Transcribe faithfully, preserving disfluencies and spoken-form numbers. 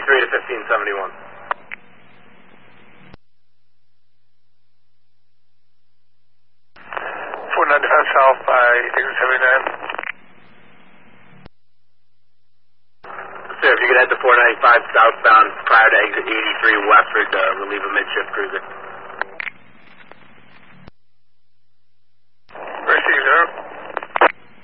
eighty-three to fifteen seventy-one. four ninety-five south by eighty-three seventy-nine. Sir, if you could head to four ninety-five southbound prior to exit eighty-three westward to relieve a midship cruiser.